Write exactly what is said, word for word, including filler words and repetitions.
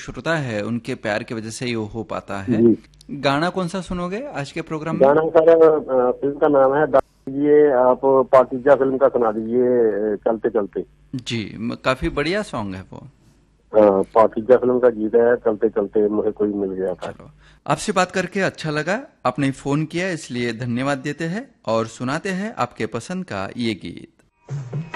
श्रोता है उनके प्यार की वजह से ये हो पाता है। गाना कौन सा सुनोगे आज के प्रोग्राम में? गाना सर फिल्म का नाम है दीजिए आप, पाकिजा फिल्म का सुना दीजिए, चलते चलते। जी, काफी बढ़िया सॉन्ग है वो। हाँ, पाकिजा फिल्म का गीत है, चलते चलते मुझे कोई मिल गया था। चलो, आपसे बात करके अच्छा लगा। आपने फोन किया इसलिए धन्यवाद देते हैं और सुनाते हैं आपके पसंद का ये गीत।